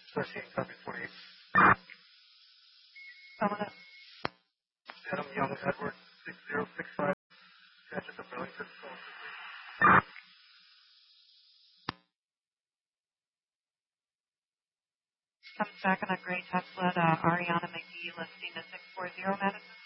13, copy 48. Coming up. Adam Young, Edward 6065. Catch at the Burlington. Comes back on a gray Tesla, Ariana McGee listing to 640 Madison